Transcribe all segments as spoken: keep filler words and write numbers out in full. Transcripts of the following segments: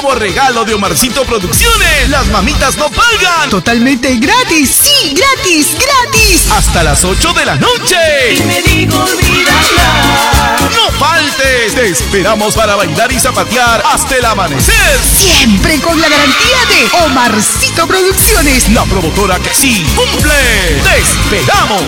Nuevo regalo de Omarcito Producciones. Las mamitas no pagan. Totalmente gratis. Sí, gratis, gratis. Hasta las ocho de la noche. Y me digo olvídala. No faltes. Te esperamos para bailar y zapatear hasta el amanecer. Siempre con la garantía de Omarcito Producciones. La promotora que sí cumple. Te esperamos.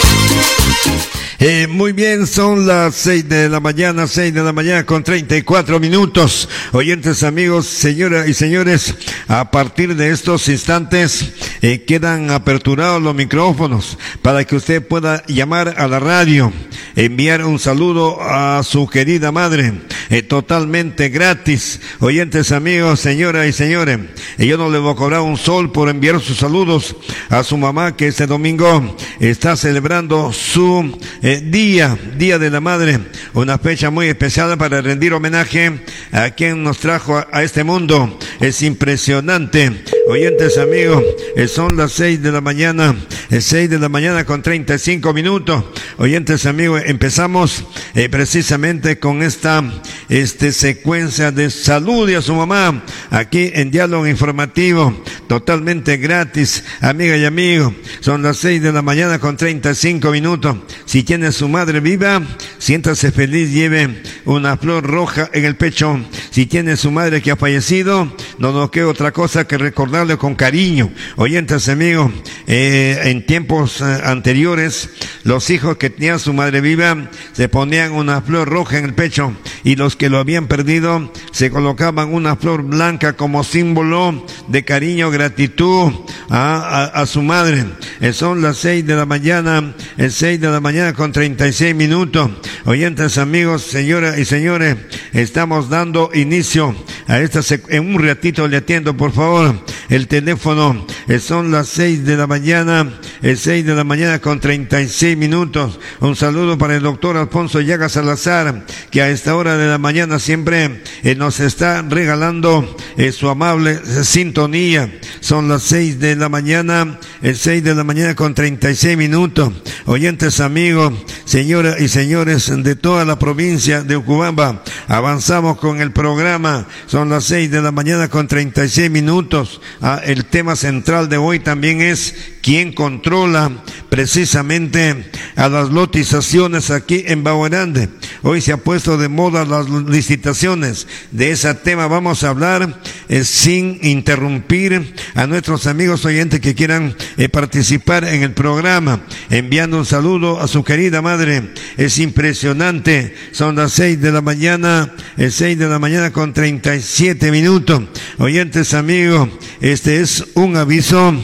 Eh, muy bien, son las seis de la mañana, seis de la mañana con treinta y cuatro minutos. Oyentes, amigos, señoras y señores, a partir de estos instantes eh, quedan aperturados los micrófonos para que usted pueda llamar a la radio, enviar un saludo a su querida madre, eh, totalmente gratis. Oyentes, amigos, señoras y señores, eh, yo no le voy a cobrar un sol por enviar sus saludos a su mamá, que este domingo está celebrando su eh, día, Día de la Madre, una fecha muy especial para rendir homenaje a quien nos trajo a, a este mundo. Es impresionante. Oyentes, amigos, eh, son las seis de la mañana, eh, seis de la mañana con treinta y cinco minutos. Oyentes, amigos, empezamos eh, precisamente con esta este secuencia de salude a su mamá, aquí en Diálogo Informativo, totalmente gratis, amiga y amigo. Son las seis de la mañana con treinta y cinco minutos. Si tiene su madre viva, siéntase feliz, lleve una flor roja en el pecho. Si tiene su madre que ha fallecido, no nos queda otra cosa que recordarle con cariño. Oyentes, amigos, eh, en tiempos eh, anteriores, los hijos que tenían su madre viva se ponían una flor roja en el pecho, y los que lo habían perdido se colocaban una flor blanca como símbolo de cariño, gratitud a, a, a su madre. Eh, son las seis de la mañana, el seis de la mañana con treinta y seis minutos. Oyentes, amigos, señoras y señores, estamos dando inicio a esta sec- en un ratito le atiendo, por favor, el teléfono. Eh, son las seis de la mañana, el seis de la mañana con treinta y seis minutos. Un saludo para el doctor Alfonso Llaga Salazar, que a esta hora de la mañana siempre eh, nos está regalando eh, su amable sintonía. Son las seis de la mañana, el seis de la mañana con treinta y seis minutos. Oyentes, amigos, señoras y señores de toda la provincia de Ucubamba, avanzamos con el programa. Son las seis de la mañana con treinta y seis minutos. Ah, el tema central de hoy también es quién controla precisamente a las lotizaciones aquí en Baguarande. Hoy se ha puesto de moda las licitaciones. De ese tema vamos a hablar eh, sin interrumpir a nuestros amigos oyentes que quieran eh, participar en el programa, enviando un saludo a su querida madre. Es impresionante. Son las seis de la mañana, el seis de la mañana con treinta y siete minutos. Oyentes, amigos, este es un aviso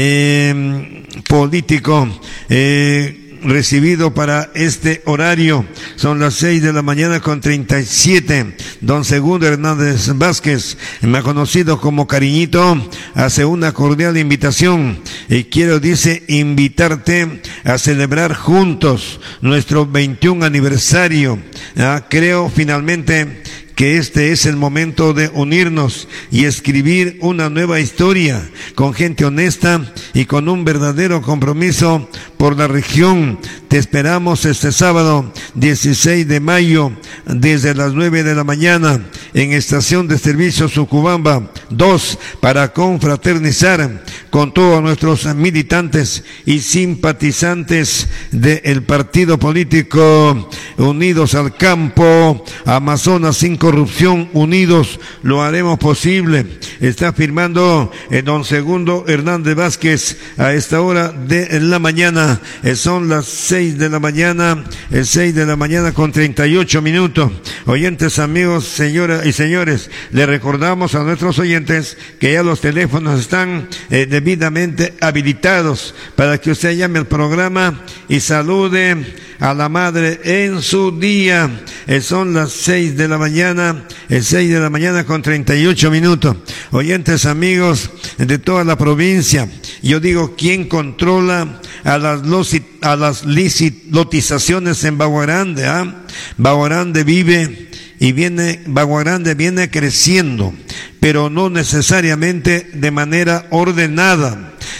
eh, político eh, recibido para este horario. Son las seis de la mañana con treinta y siete. Don Segundo Hernández Vázquez, me ha conocido como Cariñito, hace una cordial invitación y quiero, dice, invitarte a celebrar juntos nuestro veintiún aniversario. Ah, creo finalmente que este es el momento de unirnos y escribir una nueva historia con gente honesta y con un verdadero compromiso por la región. Te esperamos este sábado dieciséis de mayo desde las nueve de la mañana en Estación de Servicios Ucubamba dos para confraternizar con todos nuestros militantes y simpatizantes del partido político Unidos al Campo, Amazonas sin Corrupción, Unidos, lo haremos posible. Está firmando el don Segundo Hernández Vázquez a esta hora de la mañana. Eh, son las seis de la mañana, el seis de la mañana con treinta y ocho minutos. Oyentes, amigos, señoras y señores, le recordamos a nuestros oyentes que ya los teléfonos están eh, debidamente habilitados para que usted llame al programa y salude a la madre en su día. Eh, son las seis de la mañana, el seis de la mañana con treinta y ocho minutos. Oyentes, amigos de toda la provincia, yo digo, ¿quién controla a las, loci, a las lotizaciones en Baguarande? ¿Ah? Baguarande vive y viene, Baguarande viene creciendo, pero no necesariamente de manera ordenada.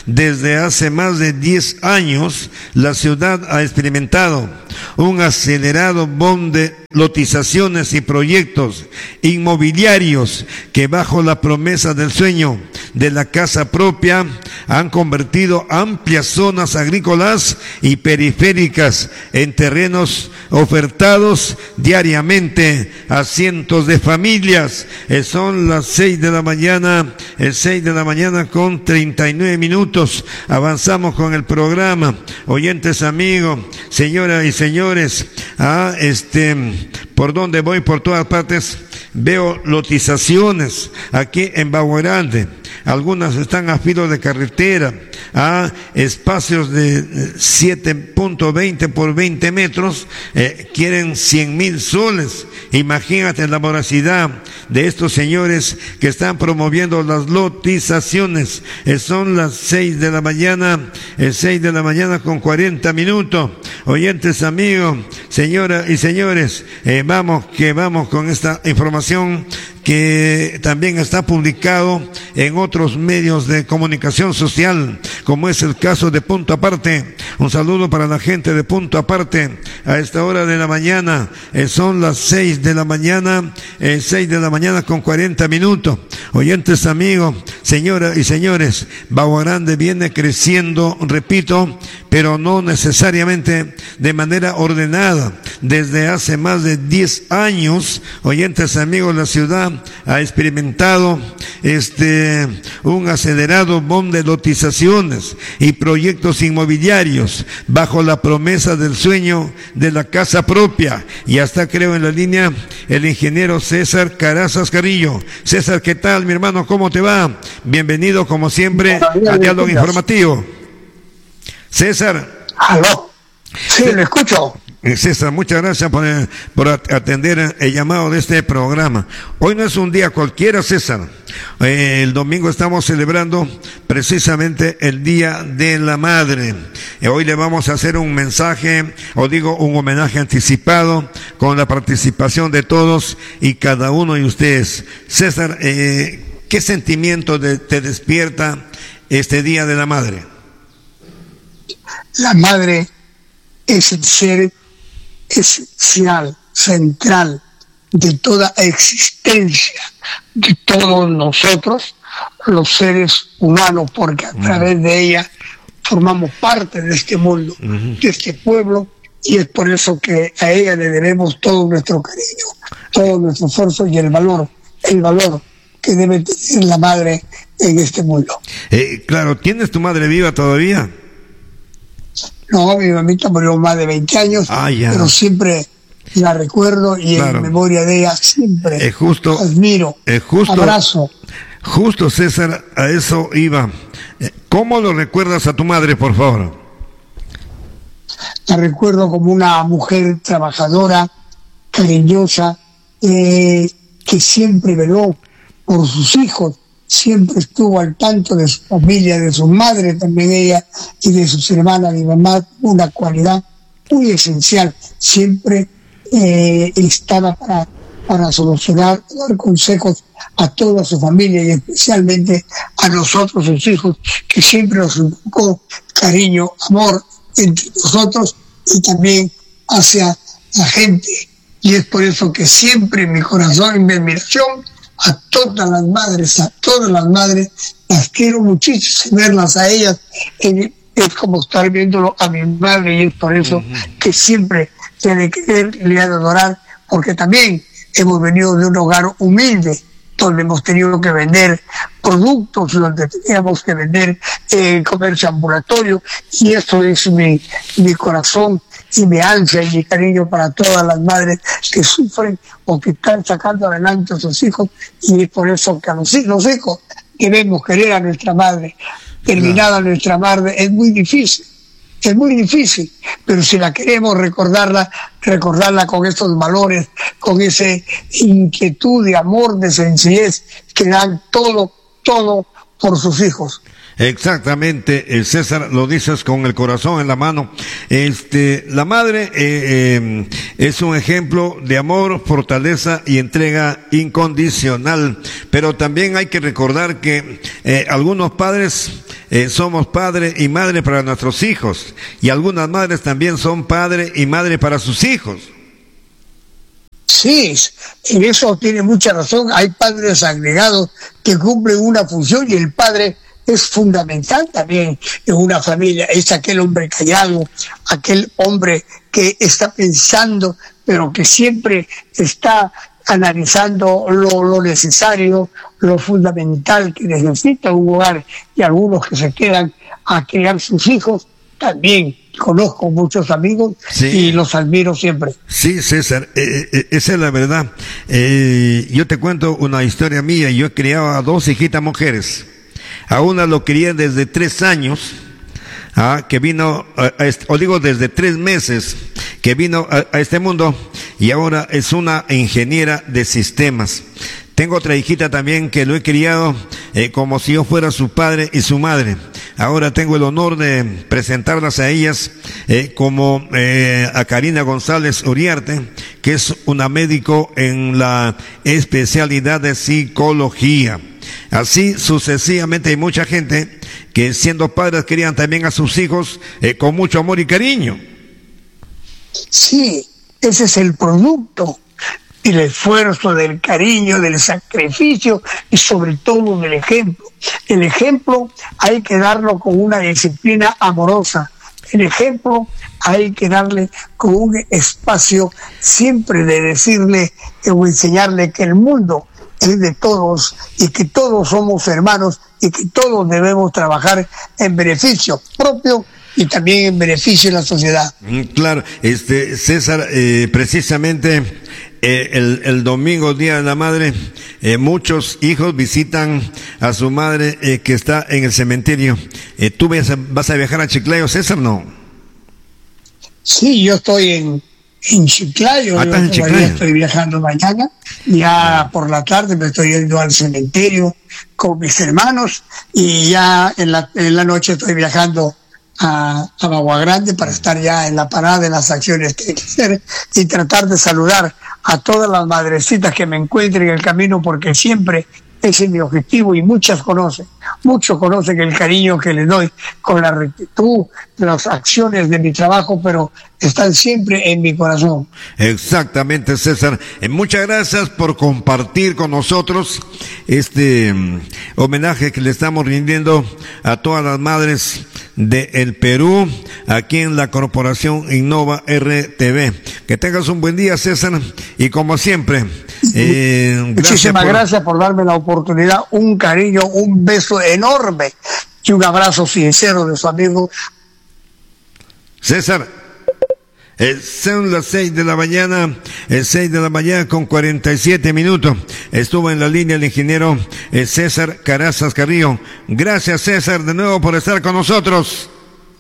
Desde hace más de diez años, la ciudad ha experimentado un acelerado boom de lotizaciones y proyectos inmobiliarios que, bajo la promesa del sueño de la casa propia, han convertido amplias zonas agrícolas y periféricas en terrenos ofertados diariamente a cientos de familias. Eh, son las seis de la mañana, el seis de la mañana con treinta y nueve minutos. Avanzamos con el programa. Oyentes amigos, señoras y señores, ah, este, por donde voy, por todas partes, veo lotizaciones aquí en Bajo Grande. Algunas están a filo de carretera, a espacios de siete punto veinte por veinte metros, eh, quieren cien mil soles. Imagínate la voracidad de estos señores que están promoviendo las lotizaciones. Eh, son las seis de la mañana, el seis de la mañana con cuarenta minutos. Oyentes amigos, señoras y señores, eh, vamos que vamos con esta información que también está publicado en otros medios de comunicación social, como es el caso de Punto Aparte. Un saludo para la gente de Punto Aparte a esta hora de la mañana. Eh, son las seis de la mañana, eh, seis de la mañana con cuarenta minutos. Oyentes amigos, señoras y señores, Bajo Grande viene creciendo, repito, pero no necesariamente de manera ordenada. Desde hace más de diez años, oyentes amigos, la ciudad ha experimentado este un acelerado boom de lotizaciones y proyectos inmobiliarios bajo la promesa del sueño de la casa propia. Y hasta creo en la línea el ingeniero César Carazas Carrillo. César, ¿qué tal, mi hermano? ¿Cómo te va? Bienvenido como siempre a Diálogo Informativo. César. ¿Aló? Sí, le escucho. César, muchas gracias por, por atender el llamado de este programa. Hoy no es un día cualquiera, César. Eh, el domingo estamos celebrando precisamente el Día de la Madre. Eh, hoy le vamos a hacer un mensaje, o digo un homenaje anticipado, con la participación de todos y cada uno de ustedes. César, eh, ¿qué sentimiento de, te despierta este Día de la Madre? La madre es el ser esencial, central de toda existencia de todos nosotros, los seres humanos, porque a través de ella formamos parte de este mundo, uh-huh. de este pueblo, y es por eso que a ella le debemos todo nuestro cariño, todo nuestro esfuerzo y el valor, el valor que debe tener la madre en este mundo. Eh, claro, ¿tienes tu madre viva todavía? No, mi mamita murió más de veinte años, ah, pero siempre la recuerdo y claro. en memoria de ella siempre es justo, admiro, es justo, abrazo. Justo, César, a eso iba. ¿Cómo lo recuerdas a tu madre, por favor? La recuerdo como una mujer trabajadora, cariñosa, eh, que siempre veló por sus hijos. Siempre estuvo al tanto de su familia, de su madre también ella, y de sus hermanas. Mi mamá, una cualidad muy esencial, siempre eh, estaba para, para solucionar, dar consejos a toda su familia y especialmente a nosotros, sus hijos, que siempre nos inculcó cariño, amor entre nosotros y también hacia la gente. Y es por eso que siempre en mi corazón y mi admiración a todas las madres, a todas las madres, las quiero muchísimo, verlas a ellas, eh, es como estar viéndolo a mi madre, y es por eso uh-huh. que siempre se le querer y le ha de adorar, porque también hemos venido de un hogar humilde, donde hemos tenido que vender productos, donde teníamos que vender eh, comercio ambulatorio, y eso es mi, mi corazón y mi ansia y mi cariño para todas las madres que sufren o que están sacando adelante a sus hijos, y es por eso que a los, los hijos debemos querer a nuestra madre. Terminada no. nuestra madre es muy difícil, es muy difícil, pero si la queremos recordarla, recordarla con estos valores, con esa inquietud de amor, de sencillez que dan todo, todo por sus hijos. Exactamente, César, lo dices con el corazón en la mano. Este, la madre eh, eh, es un ejemplo de amor, fortaleza y entrega incondicional. Pero también hay que recordar que eh, algunos padres eh, somos padre y madre para nuestros hijos, y algunas madres también son padre y madre para sus hijos. Sí, en eso tiene mucha razón. Hay padres agregados que cumplen una función, y el padre es fundamental también en una familia. Es aquel hombre callado, aquel hombre que está pensando, pero que siempre está analizando lo, lo necesario, lo fundamental que necesita un hogar, y algunos que se quedan a criar sus hijos. También conozco muchos amigos, sí, y los admiro siempre. Sí, César, eh, eh, esa es la verdad. Eh, yo te cuento una historia mía. Yo he criado a dos hijitas mujeres. A una lo crié desde tres años, ah, que vino, a, a este, o digo desde tres meses, que vino a, a este mundo, y ahora es una ingeniera de sistemas. Tengo otra hijita también que lo he criado eh, como si yo fuera su padre y su madre. Ahora tengo el honor de presentarlas a ellas eh, como eh, a Karina González Uriarte, que es una médico en la especialidad de psicología. Así sucesivamente hay mucha gente que siendo padres crían también a sus hijos eh, con mucho amor y cariño. Sí, ese es el producto. Y el esfuerzo, del cariño, del sacrificio y sobre todo del ejemplo. El ejemplo hay que darlo con una disciplina amorosa. El ejemplo hay que darle con un espacio siempre de decirle o enseñarle que el mundo es de todos y que todos somos hermanos y que todos debemos trabajar en beneficio propio y también en beneficio de la sociedad. Claro, este César, eh, precisamente eh, el, el domingo, Día de la Madre, eh, muchos hijos visitan a su madre eh, que está en el cementerio. Eh, ¿Tú vas a, vas a viajar a Chiclayo, César, no? Sí, yo estoy en, en Chiclayo. Ah, yo en Chiclayo. Estoy viajando mañana. Ya no. Por la tarde me estoy yendo al cementerio con mis hermanos, y ya en la, en la noche estoy viajando a, a Bagua Grande para estar ya en la parada de las acciones que hay que hacer y tratar de saludar a todas las madrecitas que me encuentren en el camino, porque siempre ese es mi objetivo, y muchas conocen, muchos conocen el cariño que les doy con la rectitud, las acciones de mi trabajo, pero están siempre en mi corazón. Exactamente, César. Eh, muchas gracias por compartir con nosotros este um, homenaje que le estamos rindiendo a todas las madres del Perú, aquí en la Corporación Innova R T V. Que tengas un buen día, César, y como siempre, eh, muchísimas gracias por... gracias por darme la oportunidad, un cariño, un beso enorme y un abrazo sincero de su amigo César. Eh, son las seis de la mañana, eh, seis de la mañana con cuarenta y siete minutos. Estuvo en la línea el ingeniero eh, César Carazas Carrillo. Gracias, César, de nuevo por estar con nosotros.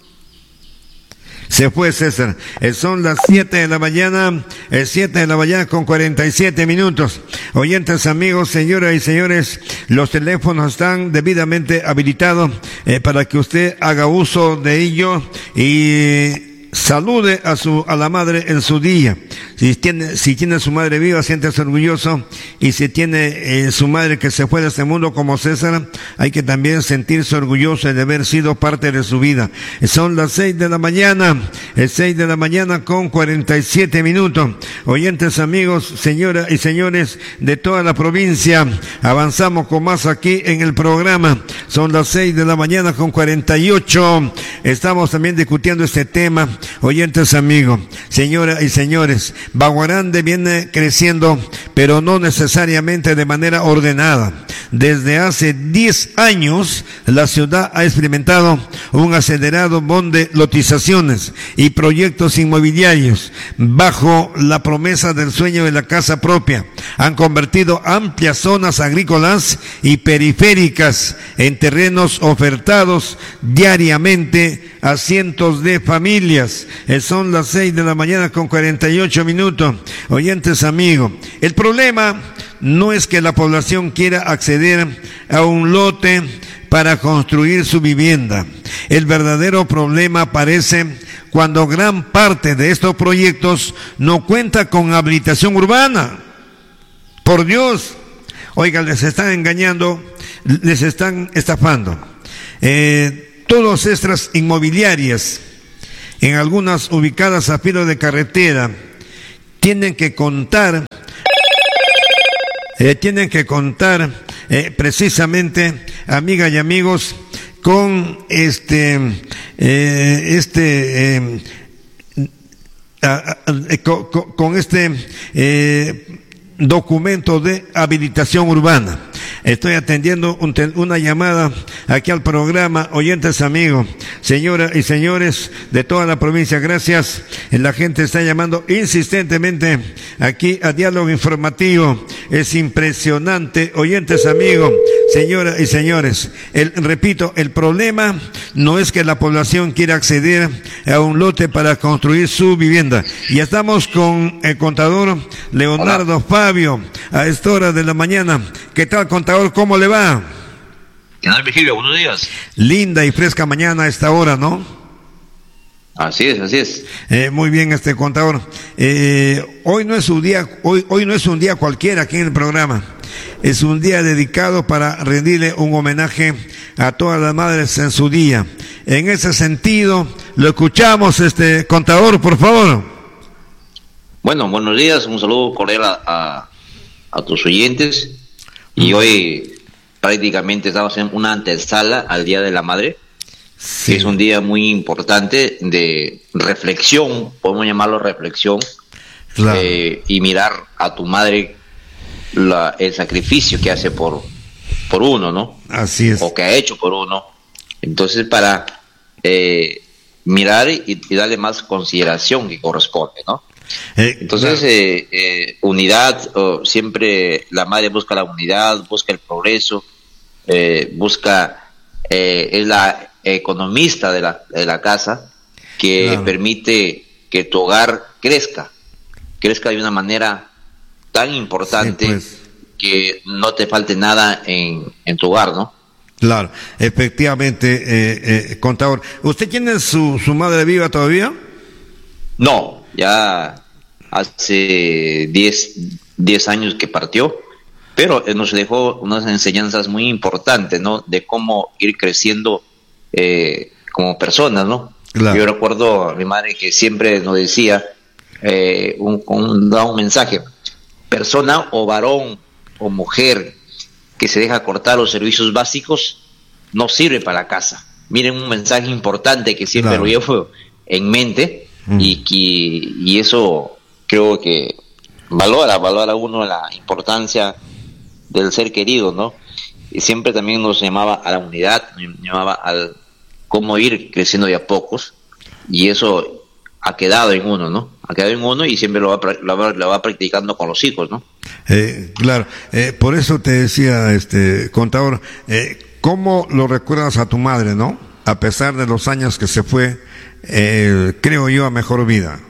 Se fue César. Eh, son las siete de la mañana, eh, siete de la mañana con cuarenta y siete minutos. Oyentes, amigos, señoras y señores, los teléfonos están debidamente habilitados eh, para que usted haga uso de ello y salude a su a la madre en su día. Si tiene si tiene a su madre viva, siéntese orgulloso, y si tiene eh, su madre que se fue de este mundo como César, hay que también sentirse orgulloso de haber sido parte de su vida. Son las seis de la mañana, es seis de la mañana con cuarenta y siete minutos. Oyentes, amigos, señoras y señores de toda la provincia, avanzamos con más aquí en el programa. Son las seis de la mañana con cuarenta y ocho. Estamos también discutiendo este tema. Oyentes, amigos, señoras y señores, Bagua Grande viene creciendo, pero no necesariamente de manera ordenada. Desde hace diez años, la ciudad ha experimentado un acelerado boom de lotizaciones y proyectos inmobiliarios bajo la promesa del sueño de la casa propia. Han convertido amplias zonas agrícolas y periféricas en terrenos ofertados diariamente a cientos de familias. Eh, son las seis de la mañana con cuarenta y ocho minutos. Oyentes, amigos, el problema no es que la población quiera acceder a un lote para construir su vivienda. El verdadero problema aparece cuando gran parte de estos proyectos no cuenta con habilitación urbana. Por Dios, oiga, les están engañando, les están estafando. Eh, todas estas inmobiliarias, en algunas ubicadas a filo de carretera, tienen que contar, eh, tienen que contar eh, precisamente, amigas y amigos, con este, eh, este, eh, a, a, con, con este eh, documento de habilitación urbana. Estoy atendiendo un, una llamada aquí al programa, oyentes amigos, señoras y señores de toda la provincia, gracias. La gente está llamando insistentemente aquí a Diálogo Informativo. Es impresionante, oyentes amigos, señoras y señores. El, repito, el problema no es que la población quiera acceder a un lote para construir su vivienda. Y estamos con el contador Leonardo Hola. Fabio a esta hora de la mañana. ¿Qué tal, contador? ¿Cómo le va? ¿Qué tal, Virgilio? Buenos días. Linda y fresca mañana a esta hora, ¿no? Así es, así es. Eh, muy bien, este contador. Eh, hoy no es un día, hoy, hoy no es un día cualquiera aquí en el programa. Es un día dedicado para rendirle un homenaje a todas las madres en su día. En ese sentido, lo escuchamos, este contador, por favor. Bueno, buenos días, un saludo cordial a, a, a tus oyentes. Y hoy prácticamente estamos en una antesala al Día de la Madre. Sí. Es un día muy importante de reflexión, podemos llamarlo reflexión, claro. eh, y mirar a tu madre la, el sacrificio que hace por, por uno, ¿no? Así es. O que ha hecho por uno. Entonces, para eh, mirar y, y darle más consideración que corresponde, ¿no? Eh, Entonces, claro. eh, eh, unidad, oh, siempre la madre busca la unidad, busca el progreso, eh, busca, eh, es la economista de la, de la casa, que claro. permite que tu hogar crezca, crezca de una manera tan importante, sí, pues. que no te falte nada en, en tu hogar, ¿no? Claro, efectivamente, eh, eh, contador. ¿Usted tiene su, su madre viva todavía? No, ya hace diez años que partió, pero nos dejó unas enseñanzas muy importantes, ¿no? De cómo ir creciendo eh, como personas, ¿no? Claro. Yo recuerdo a mi madre que siempre nos decía, eh, un, un, da un mensaje: persona o varón o mujer que se deja cortar los servicios básicos no sirve para la casa. Miren, un mensaje importante que siempre claro. lo llevo en mente. Y, que, y eso creo que valora, valora uno la importancia del ser querido, ¿no? Y siempre también nos llamaba a la unidad, nos llamaba al cómo ir creciendo de a pocos, y eso ha quedado en uno, ¿no? Ha quedado en uno y siempre lo va, lo va, lo va practicando con los hijos, ¿no? Eh, claro, eh, por eso te decía, este contador, eh, ¿cómo lo recuerdas a tu madre, no? A pesar de los años que se fue, Eh, creo yo, a mejor vida.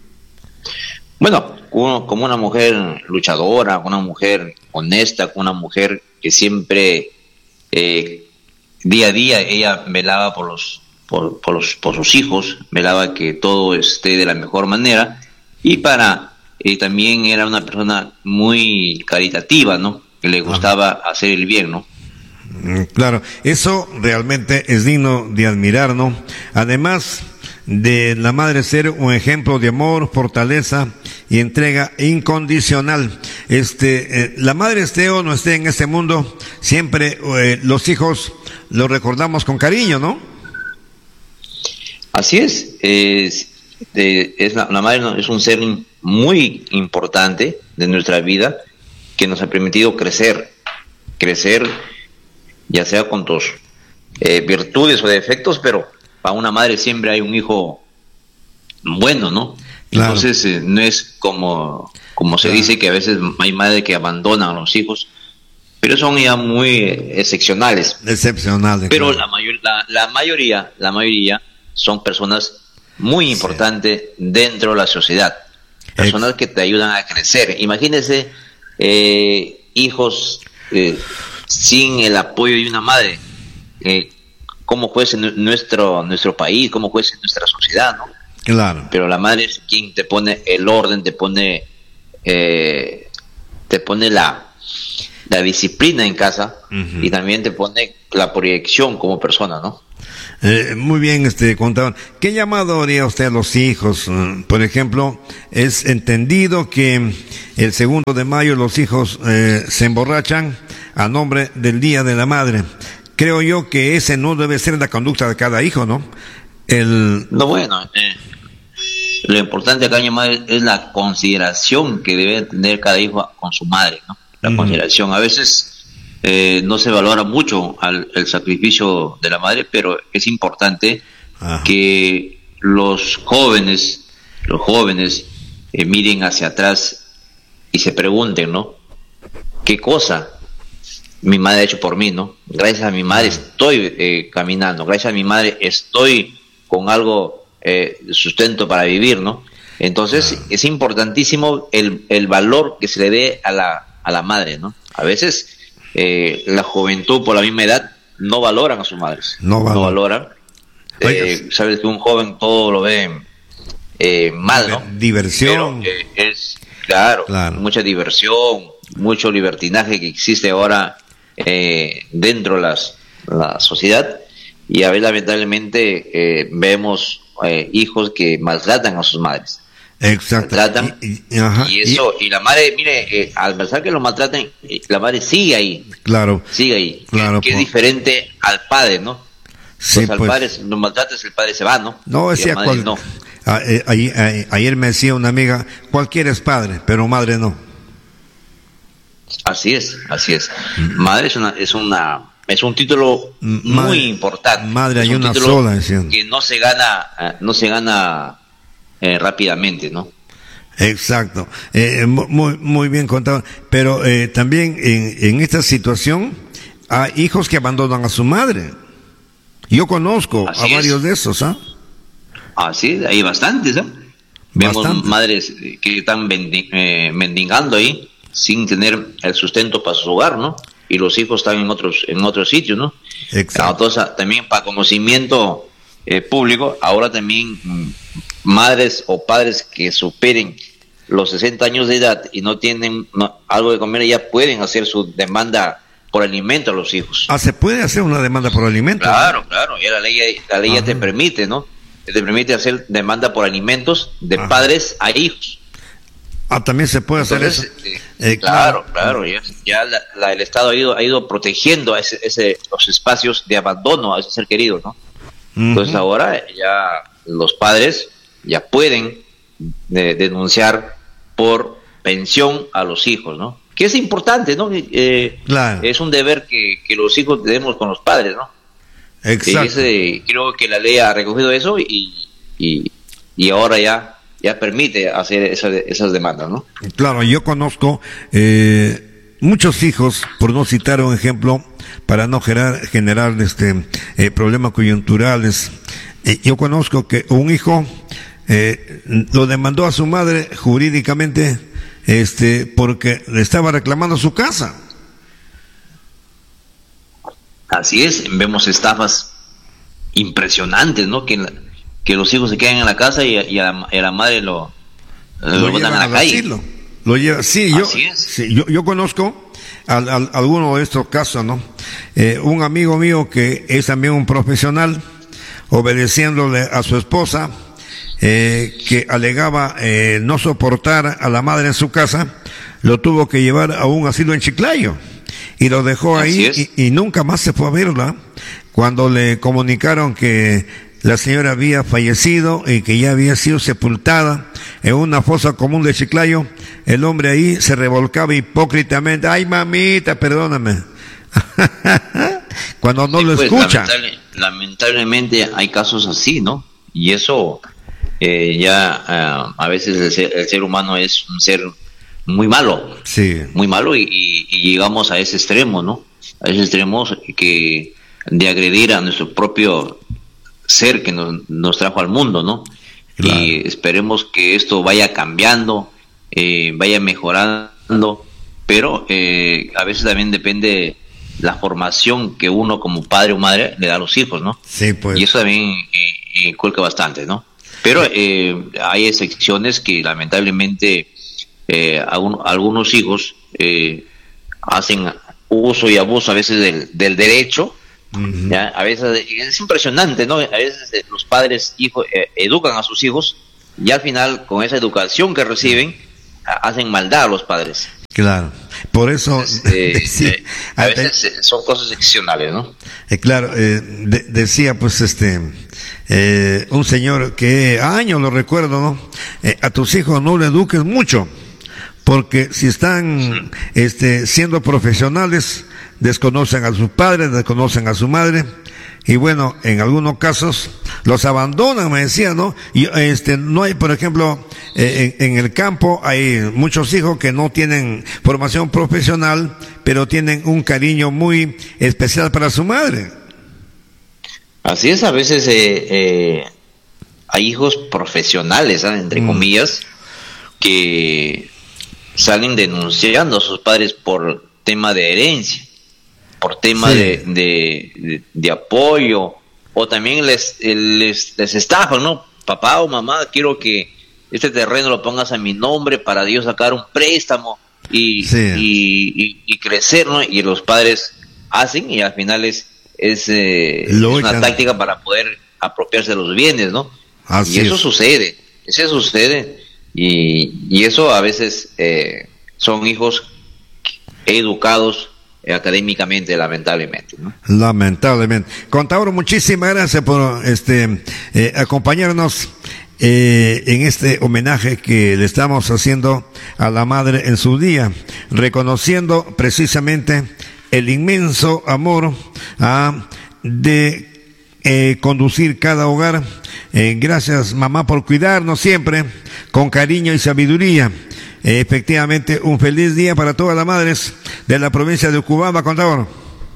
Bueno, uno, como una mujer luchadora, una mujer honesta, una mujer que siempre eh, día a día ella velaba por los por, por los por sus hijos, velaba que todo esté de la mejor manera, y para eh, también era una persona muy caritativa, ¿no? Que le gustaba ah. hacer el bien, ¿no? Claro, eso realmente es digno de admirar, ¿no? Además de la madre ser un ejemplo de amor, fortaleza y entrega incondicional. Este, eh, la madre esté o no esté en este mundo, siempre eh, los hijos lo recordamos con cariño, ¿no? Así es, es, de, es la, la madre es un ser muy importante de nuestra vida, que nos ha permitido crecer, crecer, ya sea con tus eh, virtudes o defectos, pero para una madre siempre hay un hijo bueno, ¿no? Claro. Entonces eh, no es como como se claro. dice que a veces hay madres que abandonan a los hijos, pero son ya muy excepcionales. Excepcionales. Pero claro. la, mayor, la, la mayoría, la mayoría son personas muy importantes sí. dentro de la sociedad, personas Ex- que te ayudan a crecer. Imagínense eh, hijos eh, sin el apoyo de una madre. eh, cómo fuese nuestro nuestro país, cómo fuese nuestra sociedad, ¿no? Claro. Pero la madre es quien te pone el orden, te pone eh, te pone la la disciplina en casa, uh-huh, y también te pone la proyección como persona, ¿no? Eh, muy bien, este contador. ¿Qué llamado haría usted a los hijos? Uh, por ejemplo, es entendido que el segundo de mayo los hijos eh, se emborrachan a nombre del Día de la Madre. Creo yo que ese no debe ser la conducta de cada hijo, ¿no? El... No, bueno, eh, lo importante acá, madre, es la consideración que debe tener cada hijo con su madre, ¿no? La uh-huh. consideración. A veces eh, no se valora mucho al, el sacrificio de la madre, pero es importante uh-huh. que los jóvenes, los jóvenes eh, miren hacia atrás y se pregunten, ¿no? ¿Qué cosa mi madre ha hecho por mí, ¿no? Gracias a mi madre uh-huh. estoy eh, caminando, gracias a mi madre estoy con algo eh, sustento para vivir, ¿no? Entonces uh-huh. es importantísimo el, el valor que se le dé a la a la madre, ¿no? A veces eh, la juventud por la misma edad no valoran a sus madres, no, valor. no valoran. Eh, sabes que un joven todo lo ve eh, mal, ¿no? Diversión. Pero, eh, es claro, claro, mucha diversión, mucho libertinaje que existe ahora eh, dentro de las, la sociedad, y a veces lamentablemente eh, vemos eh, hijos que maltratan a sus madres. Exacto. Maltratan, y, y, ajá, y eso, y, y la madre, mire, eh, al pensar que lo maltraten, la madre sigue ahí. Claro. Sigue ahí. Claro, que, que es diferente al padre, ¿no? Sí, pues al pues, padre, lo maltratas, el padre se va, ¿no? No, decía cual, no. A, eh, ayer, ayer me decía una amiga, cualquiera es padre, pero madre no. Así es, así es. Mm. Madre es una, es una, es un título madre, muy importante. Madre hay un una sola, decían. Que no se gana, no se gana eh, rápidamente, ¿no? Exacto, eh, muy muy bien contado. Pero eh, también en, en esta situación hay hijos que abandonan a su madre. Yo conozco así a varios es. de esos, ¿ah? ¿eh? Así, hay bastantes, ¿eh? Vemos Bastante. madres que están mendi- eh, mendigando ahí sin tener el sustento para su hogar, ¿no? Y los hijos están en otros en otros sitios, ¿no? Exacto. Entonces, también para conocimiento eh, público, ahora también mm, madres o padres que superen los sesenta años de edad y no tienen no, algo de comer, ya pueden hacer su demanda por alimento a los hijos. Ah, ¿se puede hacer una demanda por alimento? Claro, ¿no? Claro, ya la ley, la ley ya te permite, ¿no? Te permite hacer demanda por alimentos de Ajá. padres a hijos. Ah, también se puede Entonces, hacer eso. Eh, eh, claro, claro, claro, ya, ya la, la, el Estado ha ido, ha ido protegiendo a ese, ese, los espacios de abandono a ese ser querido, ¿no? Uh-huh. Entonces ahora ya los padres ya pueden de, denunciar por pensión a los hijos, ¿no? Que es importante, ¿no? Eh, claro. Es un deber que, que los hijos tenemos con los padres, ¿no? Exacto. Ese, creo que la ley ha recogido eso y, y, y ahora ya ya permite hacer esa, esas demandas, ¿no? Claro, yo conozco eh, muchos hijos, por no citar un ejemplo, para no generar, generar este eh, problemas coyunturales. Eh, yo conozco que un hijo eh, lo demandó a su madre jurídicamente este porque le estaba reclamando su casa. Así es, vemos estafas impresionantes, ¿no? Que, que los hijos se quedan en la casa y, y, a, la, y a la madre lo, lo, lo botan a la calle. Asilo. Lo lleva, sí, yo, sí, yo, yo conozco al, al, algunos de estos casos, ¿no? Eh, un amigo mío que es también un profesional, obedeciéndole a su esposa, eh, que alegaba eh, no soportar a la madre en su casa, lo tuvo que llevar a un asilo en Chiclayo. Y lo dejó ahí y, y nunca más se fue a verla. Cuando le comunicaron que la señora había fallecido y que ya había sido sepultada en una fosa común de Chiclayo, el hombre ahí se revolcaba hipócritamente. Ay, mamita, perdóname. Cuando no sí, lo pues, escucha. Lamentable, lamentablemente hay casos así, ¿no? Y eso eh, ya uh, a veces el ser, el ser humano es un ser muy malo, sí, muy malo y, y, y llegamos a ese extremo, ¿no? A ese extremo que de agredir a nuestro propio ser que nos, nos trajo al mundo, ¿no? Claro. Y esperemos que esto vaya cambiando, eh, vaya mejorando, pero eh, a veces también depende la formación que uno como padre o madre le da a los hijos, ¿no? Sí, pues. Y eso también eh, inculca bastante, ¿no? Pero eh, hay excepciones que lamentablemente eh, algún, algunos hijos eh, hacen uso y abuso a veces del, del derecho. Uh-huh. ¿Ya? A veces es impresionante, ¿no? A veces eh, los padres hijos, eh, educan a sus hijos y al final con esa educación que reciben hacen maldad a los padres. Claro, por eso Entonces, eh, sí, eh, a veces eh, son cosas excepcionales, ¿no? Eh, claro, eh, de, decía pues este eh, un señor que años lo recuerdo, ¿no? Eh, a tus hijos no le eduques mucho, porque si están este siendo profesionales desconocen a sus padres, desconocen a su madre. Y bueno, en algunos casos los abandonan, me decía, ¿no? Y este, no hay, por ejemplo, eh, en, en el campo hay muchos hijos que no tienen formación profesional, pero tienen un cariño muy especial para su madre. Así es, a veces eh, eh, hay hijos profesionales, ¿sabes? Entre mm. comillas, que salen denunciando a sus padres por tema de herencia, por tema sí. de, de, de, de apoyo, o también les, les, les estafan, ¿no? Papá o mamá, quiero que este terreno lo pongas a mi nombre para Dios sacar un préstamo y, sí. y, y, y crecer, ¿no? Y los padres hacen y al final es, es, eh, es una táctica para poder apropiarse de los bienes, ¿no? Así y eso es. sucede, eso sucede y, y eso a veces eh, son hijos educados académicamente, lamentablemente, ¿no? Lamentablemente. Contador, muchísimas gracias por este eh, acompañarnos eh, en este homenaje que le estamos haciendo a la madre en su día, reconociendo precisamente el inmenso amor ah, de eh, conducir cada hogar. Eh, gracias, mamá, por cuidarnos siempre con cariño y sabiduría. Eh, efectivamente, un feliz día para todas las madres de la provincia de Ucubamba, contador.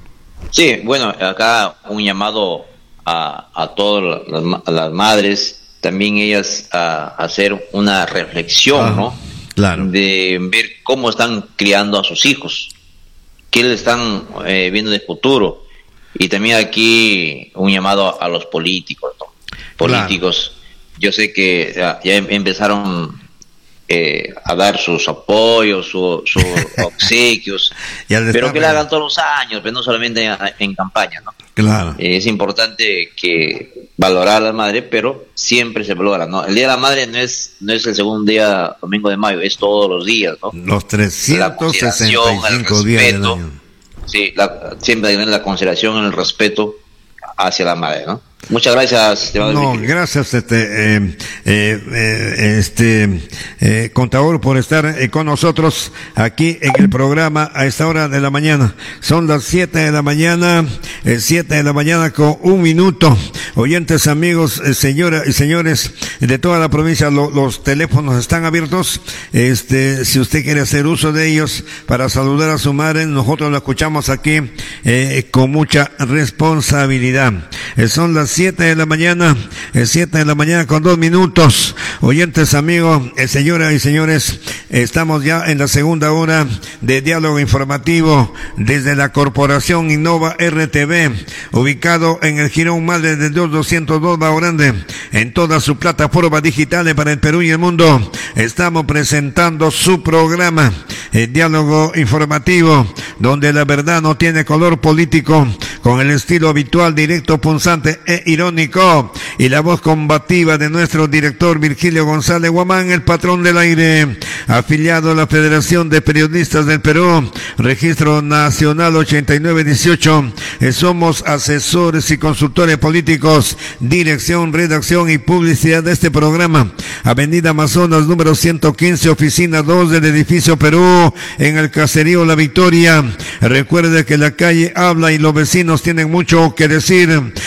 Sí, bueno, acá un llamado a, a todas las, las madres, también ellas a, a hacer una reflexión, ah, ¿no? Claro. De ver cómo están criando a sus hijos, qué le están eh, viendo de futuro. Y también aquí un llamado a, a los políticos, ¿no? Políticos, claro. Yo sé que ya, ya empezaron Eh, a dar sus apoyos, sus su obsequios, pero que le hagan todos los años, pero no solamente en, en campaña, ¿no? Claro. Eh, es importante que valorar a la madre, pero siempre se valora, ¿no? El Día de la Madre no es no es el segundo día, domingo de mayo, es todos los días, ¿no? Los trescientos sesenta y cinco días del año. Sí, la, siempre tener la consideración, el respeto hacia la madre, ¿no? Muchas gracias. No, gracias, este, eh, eh, este, eh, contador, por estar eh, con nosotros aquí en el programa a esta hora de la mañana. Son las siete de la mañana, eh, siete de la mañana con un minuto. Oyentes, amigos, eh, señoras y señores de toda la provincia, lo, los teléfonos están abiertos. Este, si usted quiere hacer uso de ellos para saludar a su madre, nosotros la escuchamos aquí eh, con mucha responsabilidad. Eh, son las siete de la mañana, siete de la mañana con dos minutos. Oyentes, amigos, eh, señoras y señores, estamos ya en la segunda hora de diálogo informativo desde la Corporación Innova R T V, ubicado en el Jirón Madre de Dios doscientos dos Bao Grande, en todas sus plataformas digitales para el Perú y el mundo. Estamos presentando su programa, el diálogo informativo, donde la verdad no tiene color político, con el estilo habitual, directo, punzante e irónico, y la voz combativa de nuestro director Virgilio González Guamán, el patrón del aire, afiliado a la Federación de Periodistas del Perú, registro nacional ochenta y nueve dieciocho. Eh, somos asesores y consultores políticos, dirección, redacción y publicidad de este programa. Avenida Amazonas, número ciento quince, oficina dos del edificio Perú, en el caserío La Victoria. Recuerde que la calle habla y los vecinos tienen mucho que decir.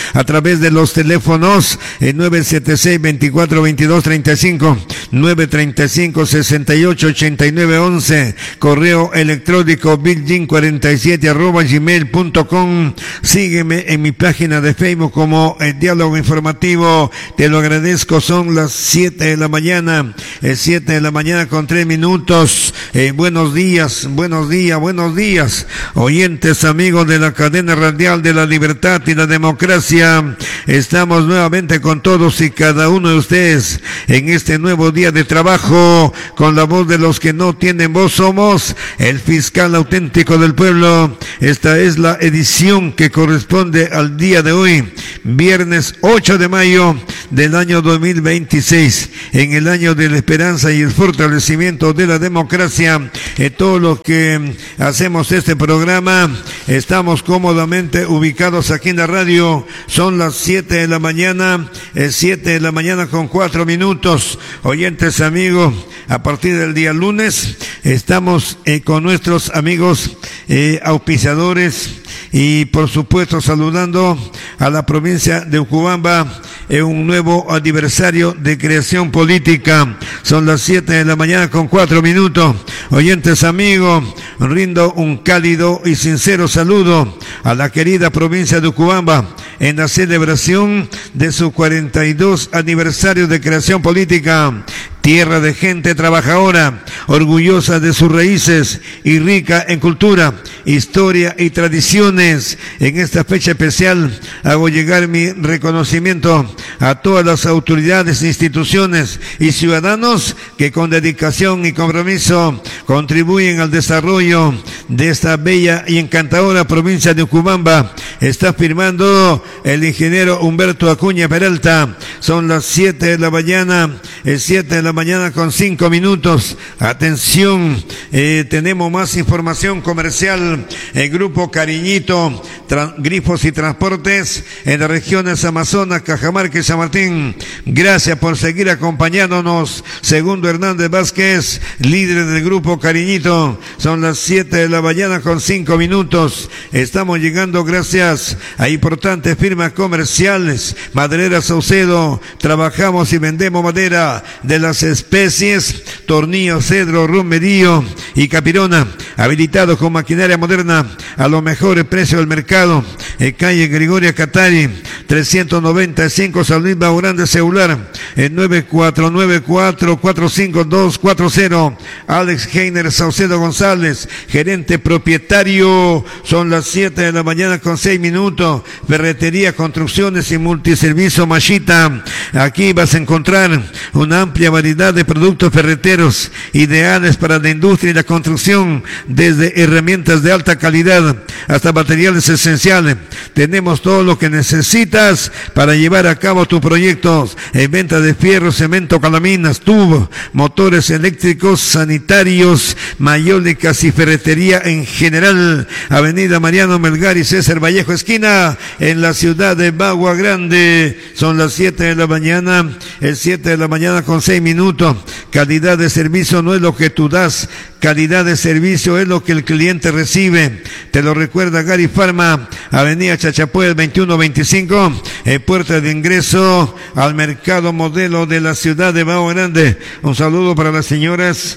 a través de los teléfonos eh, nueve siete seis, veinticuatro, veintidós, treinta y cinco, nueve treinta y cinco, sesenta y ocho, ochenta y nueve, once, correo electrónico bilgin cuarenta y siete arroba gmail punto com. Sígueme en mi página de Facebook como el Diálogo Informativo. Te lo agradezco. Son las siete de la mañana, eh, siete de la mañana con tres minutos. Eh, buenos días, buenos días, buenos días, oyentes, amigos de la cadena radial de la libertad y la democracia. Estamos nuevamente con todos y cada uno de ustedes en este nuevo día de trabajo, con la voz de los que no tienen voz. Somos el fiscal auténtico del pueblo. Esta es la edición que corresponde al día de hoy, viernes ocho de mayo del año dos mil veintiséis, en el año de la esperanza y el fortalecimiento de la democracia. En todo lo que hacemos este programa, estamos cómodamente ubicados aquí en la radio. Son las siete de la mañana, es siete de la mañana con cuatro minutos. Oyentes, amigos, a partir del día lunes estamos eh, con nuestros amigos eh, auspiciadores y por supuesto saludando a la provincia de Ucubamba en un nuevo aniversario de creación política. Son las siete de la mañana con cuatro minutos. Oyentes, amigos, rindo un cálido y sincero saludo a la querida provincia de Ucubamba en la celebración de su cuarenta y dos aniversario de creación política. Tierra de gente trabajadora, orgullosa de sus raíces y rica en cultura, historia y tradiciones. En esta fecha especial hago llegar mi reconocimiento a todas las autoridades, instituciones y ciudadanos que con dedicación y compromiso contribuyen al desarrollo de esta bella y encantadora provincia de Ucubamba. Está firmando el ingeniero Humberto Acuña Peralta. Son las siete de la mañana, es siete de la mañana con cinco minutos. Atención, eh, tenemos más información comercial. El grupo Cariñito, Grifos y Transportes en las regiones Amazonas, Cajamarca y San Martín. Gracias por seguir acompañándonos. Segundo Hernández Vázquez, líder del grupo Cariñito. Son las siete de la mañana con cinco minutos. Estamos llegando gracias a importantes firmas comerciales. Maderera Saucedo, trabajamos y vendemos madera de las especies Tornillo, Cedro, Romerío y Capirona, habilitados con maquinaria moderna a los mejores precios del mercado. En calle Gregoria Catari, trescientos noventa y cinco, San Luis Grande, celular en nueve cuatro nueve cuatro, cuatro cinco dos cuatro cero. Alex Heiner Saucedo González, gerente propietario. Son las siete de la mañana con seis minutos. Ferretería, construcciones y multiservicio Machita. Aquí vas a encontrar una amplia variedad de productos ferreteros ideales para la industria y la construcción, desde herramientas de alta calidad hasta materiales esenciales. Tenemos todo lo que necesitas para llevar a cabo tus proyectos en venta de fierro, cemento, calaminas, tubos, motores eléctricos, sanitarios, mayólicas y ferretería en general. Avenida Mariano Melgar y César Vallejo esquina en la ciudad de Bagua Grande. Son las siete de la mañana, el siete de la mañana con seis minutos. Calidad de servicio no es lo que tú das, calidad de servicio es lo que el cliente recibe. Te lo recuerda Gary Pharma, Avenida Chachapoyas veintiuno veinticinco, en puerta de ingreso al mercado modelo de la ciudad de Bagua Grande. Un saludo para las señoras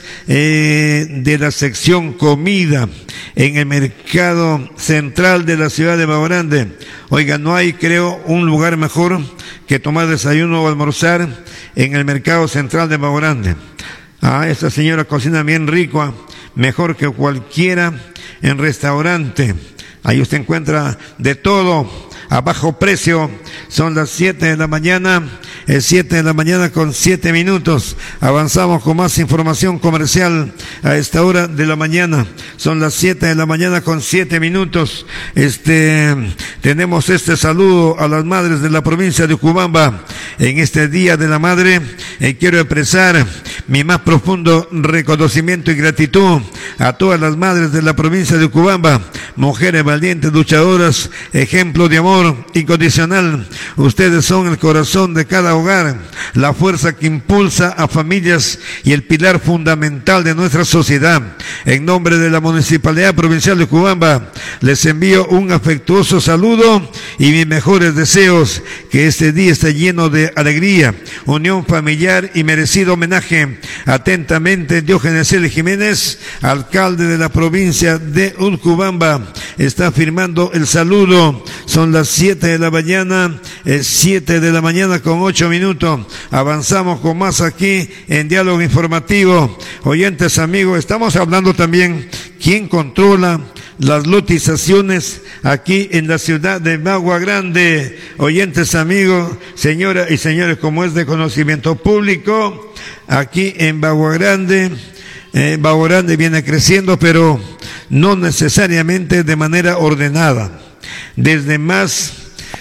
eh, de la sección comida en el mercado central de la ciudad de Bagua Grande. Oiga, no hay, creo, un lugar mejor que tomar desayuno o almorzar en el mercado central de Bagua Grande. Ah, esta señora cocina bien rico, mejor que cualquiera en restaurante. Ahí usted encuentra de todo a bajo precio. Son las siete de la mañana, es siete de la mañana con siete minutos. Avanzamos con más información comercial a esta hora de la mañana. Son las siete de la mañana con siete minutos. Este, tenemos este saludo a las madres de la provincia de Ucubamba. En este Día de la Madre, eh, quiero expresar mi más profundo reconocimiento y gratitud a todas las madres de la provincia de Ucubamba, mujeres valientes, luchadoras, ejemplo de amor incondicional. Ustedes son el corazón de cada hogar, la fuerza que impulsa a familias y el pilar fundamental de nuestra sociedad. En nombre de la Municipalidad Provincial de Urcubamba, les envío un afectuoso saludo y mis mejores deseos, que este día esté lleno de alegría, unión familiar y merecido homenaje. Atentamente, Diógenes L. Jiménez, alcalde de la provincia de Urcubamba, está firmando el saludo. Son las siete de la mañana, eh, siete de la mañana con ocho minutos. Avanzamos con más aquí en Diálogo Informativo. Oyentes, amigos, estamos hablando también quién controla las lotizaciones aquí en la ciudad de Bagua Grande. Oyentes, amigos, señoras y señores, como es de conocimiento público, aquí en Bagua Grande, eh, Bagua Grande viene creciendo, pero no necesariamente de manera ordenada. Desde más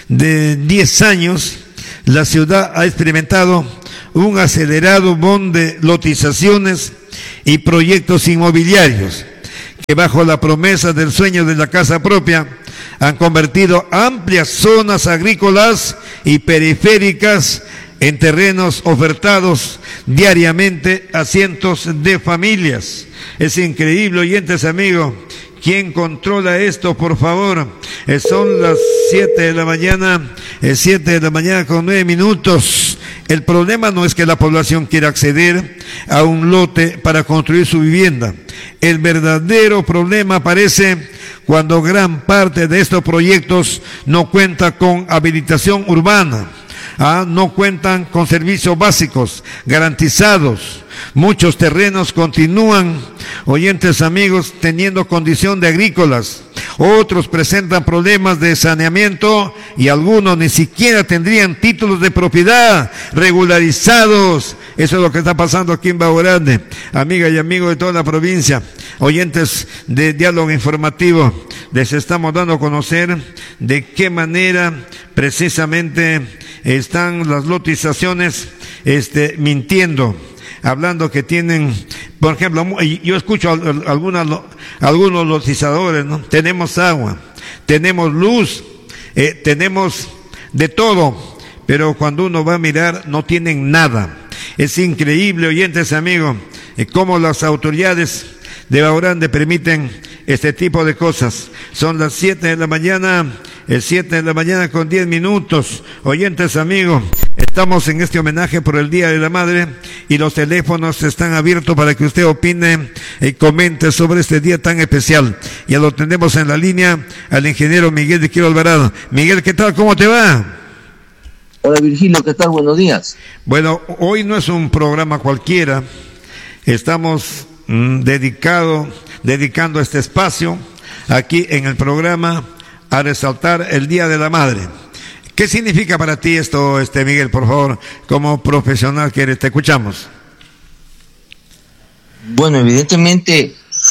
de diez años, la ciudad ha experimentado un acelerado boom de lotizaciones y proyectos inmobiliarios que, bajo la promesa del sueño de la casa propia, han convertido amplias zonas agrícolas y periféricas en terrenos ofertados diariamente a cientos de familias. Es increíble, oyentes, amigos. ¿Quién controla esto, por favor? Eh, son las siete de la mañana, eh, siete de la mañana con nueve minutos. El problema no es que la población quiera acceder a un lote para construir su vivienda. El verdadero problema aparece cuando gran parte de estos proyectos no cuenta con habilitación urbana. Ah, no cuentan con servicios básicos garantizados. Muchos terrenos continúan, oyentes, amigos, teniendo condición de agrícolas. Otros presentan problemas de saneamiento y algunos ni siquiera tendrían títulos de propiedad regularizados. Eso es lo que está pasando aquí en Bagua Grande. Amigas y amigos de toda la provincia, oyentes de Diálogo Informativo, les estamos dando a conocer de qué manera precisamente están las lotizaciones este, mintiendo, hablando que tienen, por ejemplo, yo escucho a algunas, algunos lotizadores, ¿no? Tenemos agua, tenemos luz, eh, tenemos de todo, pero cuando uno va a mirar no tienen nada. Es increíble, oyentes, amigos, eh, cómo las autoridades de Bagua Grande permiten este tipo de cosas. Son las siete de la mañana, el siete de la mañana con diez minutos. Oyentes, amigos, estamos en este homenaje por el Día de la Madre y los teléfonos están abiertos para que usted opine y comente sobre este día tan especial. Ya lo tenemos en la línea al ingeniero Miguel de Quiero Alvarado. Miguel, ¿qué tal? ¿Cómo te va? Hola Virgilio, ¿qué tal? Buenos días. Bueno, hoy no es un programa cualquiera. Estamos mm, dedicado, dedicando este espacio aquí en el programa a resaltar el Día de la Madre. ¿Qué significa para ti esto, este Miguel, por favor, como profesional que eres? Te escuchamos. Bueno, evidentemente,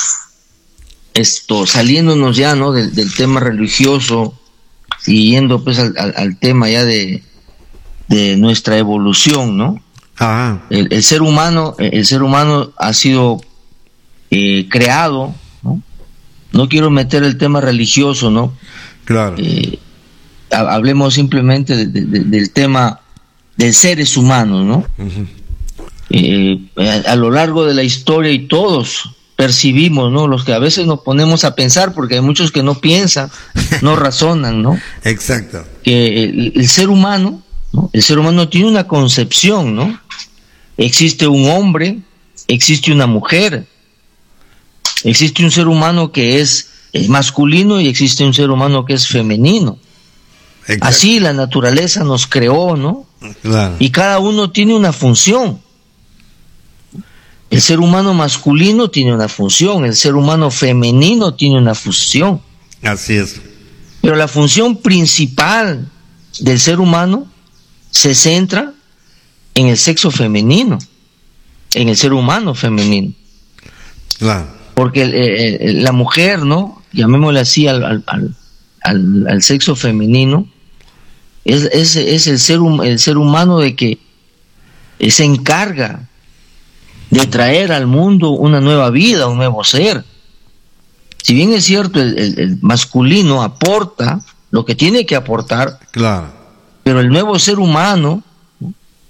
esto, saliéndonos ya, ¿no?, del, del tema religioso y yendo pues al, al, al tema ya de, de nuestra evolución, ¿no? Ajá. El, el ser humano, el ser humano ha sido eh, creado, ¿no? No quiero meter el tema religioso, ¿no? Claro. Eh, hablemos simplemente de, de, de, del tema de seres humanos, ¿no? Uh-huh. Eh, a, a lo largo de la historia, y todos percibimos, ¿no? Los que a veces nos ponemos a pensar, porque hay muchos que no piensan, no razonan, ¿no? Exacto. Que el, el ser humano, ¿no? El ser humano tiene una concepción, ¿no? Existe un hombre, existe una mujer, existe un ser humano que es, es masculino y existe un ser humano que es femenino. Exacto. Así la naturaleza nos creó, ¿no? Claro. Y cada uno tiene una función. El ser humano masculino tiene una función, el ser humano femenino tiene una función. Así es. Pero la función principal del ser humano se centra en el sexo femenino, en el ser humano femenino. Claro. Porque eh, eh, la mujer, ¿no?, llamémosle así al, al, al, al sexo femenino, es, es, es el, ser, el ser humano de que se encarga de traer al mundo una nueva vida, un nuevo ser. Si bien es cierto, el, el, el masculino aporta lo que tiene que aportar, claro, pero el nuevo ser humano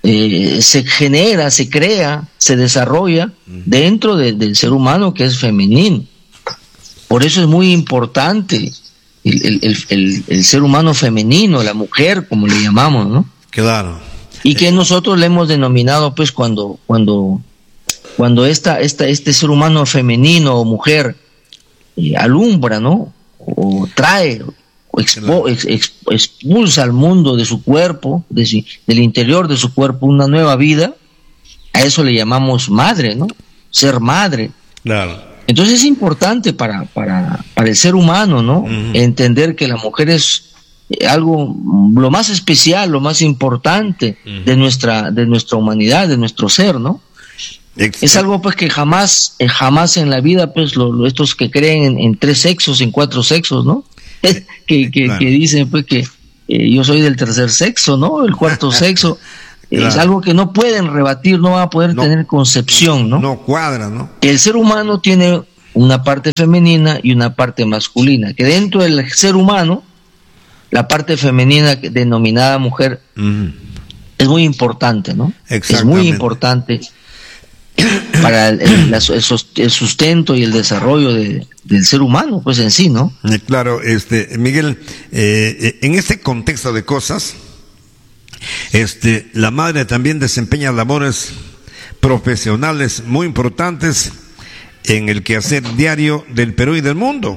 eh, se genera, se crea, se desarrolla dentro de, del ser humano, que es femenino. Por eso es muy importante el, el, el, el, el ser humano femenino, la mujer, como le llamamos, ¿no? Claro. Y que nosotros le hemos denominado, pues, cuando cuando cuando esta, esta este ser humano femenino o mujer eh, alumbra, ¿no? O trae, o expo, ex, ex, expulsa al mundo de su cuerpo, de su, del interior de su cuerpo, una nueva vida, a eso le llamamos madre, ¿no? Ser madre. Claro. Entonces es importante para, para, para el ser humano, ¿no? Uh-huh. Entender que la mujer es algo, lo más especial, lo más importante uh-huh. de nuestra, de nuestra humanidad, de nuestro ser, ¿no? Ex- es algo pues que jamás, eh, jamás en la vida, pues lo, lo, estos que creen en, en tres sexos, en cuatro sexos, ¿no? que, que, claro. que dicen pues que eh, yo soy del tercer sexo, ¿no? El cuarto sexo. Claro. Es algo que no pueden rebatir, no van a poder no, tener concepción, ¿no? No cuadra, ¿no? El ser humano tiene una parte femenina y una parte masculina, que dentro del ser humano, la parte femenina denominada mujer mm. es muy importante, ¿no? Es muy importante para el, el, el sustento y el desarrollo de, del ser humano, pues en sí, ¿no? Claro, este Miguel, eh, en este contexto de cosas, Este, la madre también desempeña labores profesionales muy importantes en el quehacer diario del Perú y del mundo.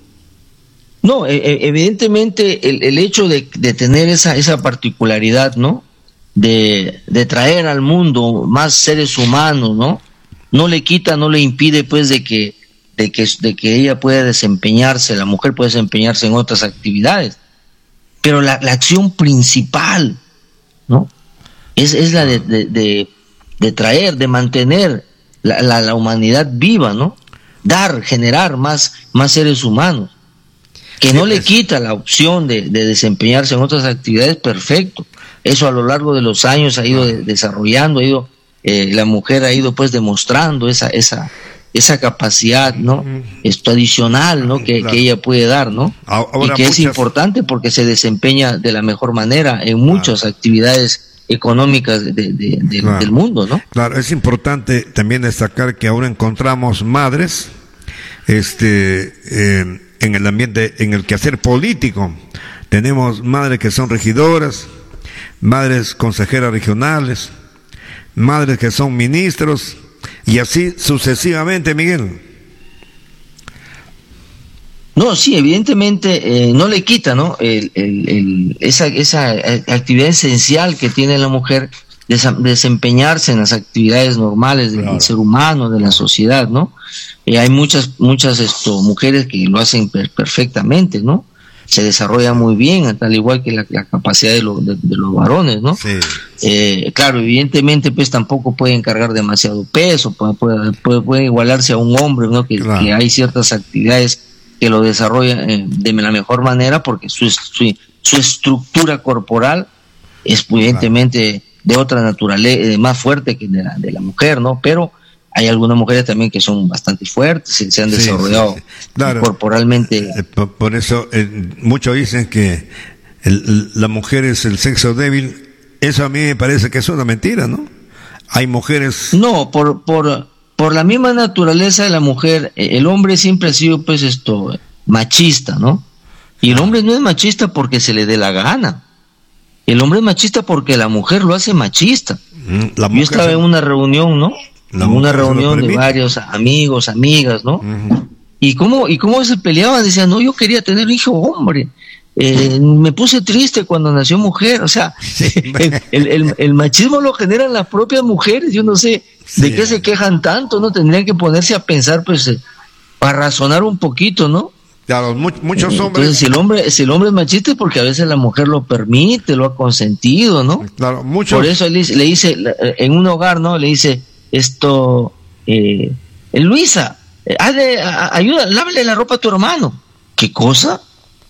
No, eh, evidentemente el, el hecho de, de tener esa, esa particularidad, ¿no? De, de traer al mundo más seres humanos, ¿no? No le quita, no le impide, pues, de que, de que, de que ella pueda desempeñarse, la mujer puede desempeñarse en otras actividades. Pero la, la acción principal, ¿no? Es, es la de, de, de, de traer, de mantener la, la, la humanidad viva, ¿no? Dar, generar más, más seres humanos. Que no le quita la opción de, de desempeñarse en otras actividades, perfecto. Eso a lo largo de los años ha ido de, desarrollando, ha ido, eh, la mujer ha ido pues demostrando esa, esa, esa capacidad, ¿no? Esto adicional, ¿no? Que, claro. que ella puede dar, ¿no? Ahora y que muchas... es importante porque se desempeña de la mejor manera en muchas claro. actividades económicas de, de, de, claro. del mundo, ¿no? Claro, es importante también destacar que ahora encontramos madres, este, eh, en el ambiente, en el quehacer político. Tenemos madres que son regidoras, madres consejeras regionales, madres que son ministros, y así sucesivamente, Miguel. No, sí, evidentemente eh, no le quita, ¿no? El, el, el, esa, esa actividad esencial que tiene la mujer de desempeñarse en las actividades normales del claro. ser humano, de la sociedad, ¿no? Eh, hay muchas, muchas esto, mujeres que lo hacen per perfectamente, ¿no? Se desarrolla muy bien, tal igual que la, la capacidad de, lo, de, de los varones, ¿no? Sí. Eh, claro, evidentemente, pues tampoco pueden cargar demasiado peso, puede, puede, puede igualarse a un hombre, ¿no? Que, claro. que hay ciertas actividades que lo desarrollan eh, de la mejor manera porque su, su, su estructura corporal es evidentemente claro. de otra naturaleza, más fuerte que de la, de la mujer, ¿no? Pero hay algunas mujeres también que son bastante fuertes y se han desarrollado sí, sí, sí. Claro. corporalmente. Eh, por, por eso eh, muchos dicen que el, la mujer es el sexo débil. Eso a mí me parece que es una mentira, ¿no? Hay mujeres... No, por por por la misma naturaleza de la mujer, el hombre siempre ha sido pues esto machista, ¿no? Y el hombre no es machista porque se le dé la gana. El hombre es machista porque la mujer lo hace machista. La Yo estaba se... en una reunión, ¿no? La en una reunión de varios amigos, amigas, ¿no? Uh-huh. Y cómo y cómo se peleaban, decían, no, yo quería tener un hijo hombre. Eh, me puse triste cuando nació mujer, o sea, sí, el, el, el, el machismo lo generan las propias mujeres, yo no sé sí. de qué se quejan tanto, ¿no? Tendrían que ponerse a pensar, pues, eh, para razonar un poquito, ¿no? Claro, mu muchos hombres... Entonces, si el hombre, si el hombre es machista es porque a veces la mujer lo permite, lo ha consentido, ¿no? Claro, muchos... Por eso le, le dice, en un hogar, ¿no? Le dice, esto, eh, Luisa, hazle, ayuda, lávale la ropa a tu hermano. ¿Qué cosa?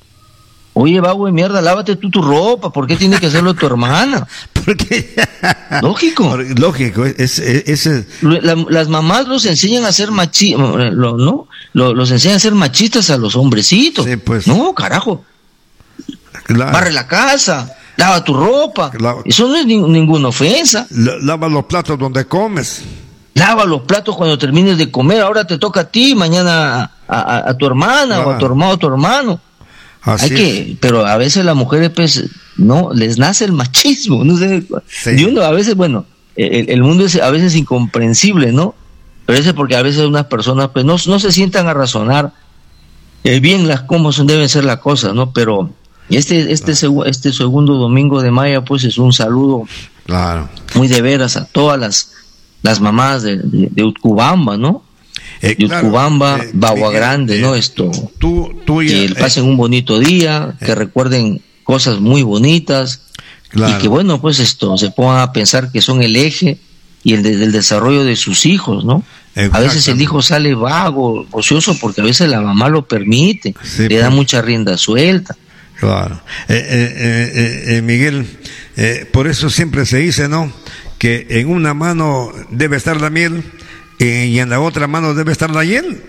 Oye, vago de mierda, lávate tú tu ropa, ¿por qué tiene que hacerlo tu hermana? Porque lógico. Lógico, es, es, es... La, las mamás los enseñan a ser machistas, lo, ¿no? Los, los enseñan a ser machistas a los hombrecitos. Sí, pues. No, carajo. Claro. Barre la casa, lava tu ropa. Lava. Eso no es ni, ninguna ofensa. Lava los platos donde comes. Lava los platos cuando termines de comer. Ahora te toca a ti, mañana a, a, a tu hermana, claro, o a tu hermano, a tu hermano. Así Hay que, pero a veces las mujeres, pues, no, les nace el machismo, no sé. Sí. Y uno, a veces, bueno, el, el mundo es a veces incomprensible, ¿no? A veces porque a veces unas personas, pues, no, no se sientan a razonar eh, bien las cómo son, deben ser las cosas, ¿no? Pero este, este, seg- este segundo domingo de Maya, pues, es un saludo, claro, muy de veras a todas las, las mamás de, de, de Utcubamba, ¿no? Eh, de Utcubamba, claro, eh, Bagua Miguel, Grande, eh, ¿no? Esto, tú, tú ya, que pasen eh, un bonito día, eh, que recuerden cosas muy bonitas, claro, y que, bueno, pues esto, se pongan a pensar que son el eje y el del desarrollo de sus hijos, ¿no? A veces el hijo sale vago, ocioso, porque a veces la mamá lo permite, sí, le da pues mucha rienda suelta. Claro. Eh, eh, eh, eh, Miguel, eh, por eso siempre se dice, ¿no?, que en una mano debe estar la miel eh, y en la otra mano debe estar la hiel.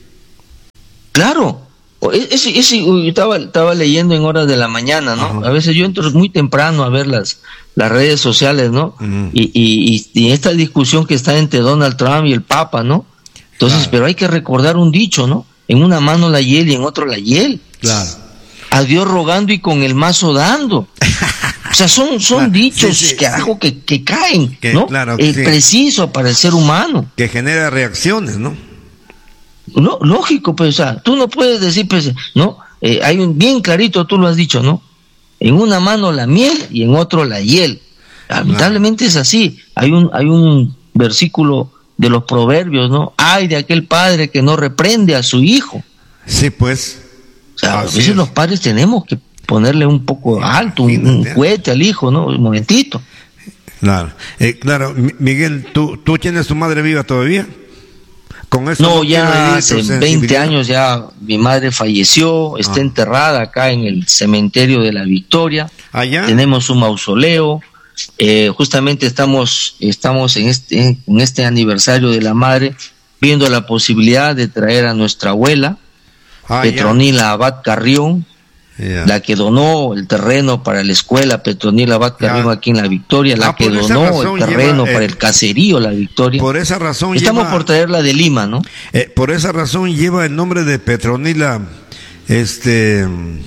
Claro. Ese, ese, yo estaba, estaba leyendo en horas de la mañana, ¿no? Ajá. A veces yo entro muy temprano a ver las, las redes sociales, ¿no? Uh-huh. Y, y, y esta discusión que está entre Donald Trump y el Papa, ¿no? Entonces, claro, pero hay que recordar un dicho, ¿no? En una mano la hiel y en otro la hiel. Claro. A Dios rogando y con el mazo dando. O sea, son, son claro, dichos, sí, sí, carajo, sí, que, que caen, que, ¿no? Claro, es sí, preciso para el ser humano. Que genera reacciones, ¿no? No, lógico, pues, o sea, tú no puedes decir, pues, ¿no? Eh, hay un, bien clarito, tú lo has dicho, ¿no? En una mano la miel y en otro la hiel. Lamentablemente es así. Hay un, hay un versículo de los proverbios, ¿no? Ay de aquel padre que no reprende a su hijo. Sí, pues. O sea, a veces es. Los padres tenemos que ponerle un poco alto, un, un cohete al hijo, ¿no? Un momentito. Claro. Eh, claro, Miguel, ¿tú, ¿tú tienes tu madre viva todavía? Con eso no, no ya hace veinte años ya mi madre falleció, está ah. enterrada acá en el cementerio de la Victoria. ¿Allá? Tenemos un mausoleo. Eh, justamente estamos estamos en este en este aniversario de la madre viendo la posibilidad de traer a nuestra abuela, ah, Petronila Abad Carrión, yeah, la que donó el terreno para la escuela Petronila Abad Carrión, yeah, aquí en la Victoria, la ah, que donó el terreno lleva, eh, para el caserío La Victoria. Por esa razón estamos lleva, por traerla de Lima, ¿no? Eh, por esa razón lleva el nombre de Petronila, este,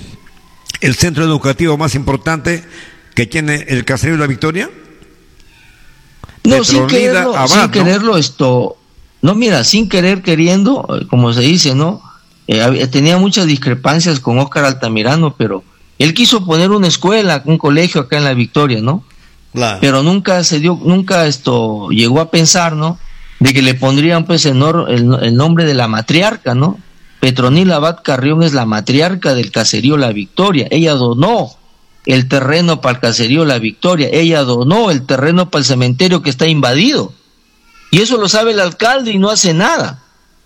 el centro educativo más importante que tiene el caserío La Victoria. No, Petronila sin quererlo, Abad, sin ¿no? quererlo esto, no, mira, sin querer queriendo, como se dice, ¿no? Eh, tenía muchas discrepancias con Óscar Altamirano, pero él quiso poner una escuela, un colegio acá en La Victoria, ¿no? Claro. Pero nunca se dio, nunca esto llegó a pensar, ¿no?, de que le pondrían pues el, el, el nombre de la matriarca, ¿no? Petronila Abad Carrión es la matriarca del caserío La Victoria. Ella donó el terreno para el caserío La Victoria, ella donó el terreno para el cementerio que está invadido. Y eso lo sabe el alcalde y no hace nada.